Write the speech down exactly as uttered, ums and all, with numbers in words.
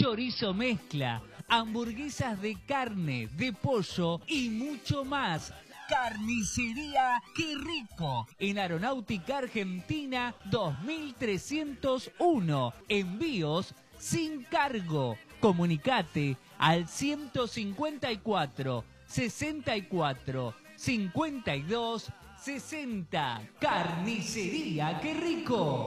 chorizo mezcla, hamburguesas de carne, de pollo y mucho más. Carnicería Qué Rico, en Aeronáutica Argentina dos mil trescientos uno. Envíos sin cargo. Comunicate al ciento cincuenta y cuatro, sesenta y cuatro, cincuenta y dos, sesenta. Carnicería Qué Rico.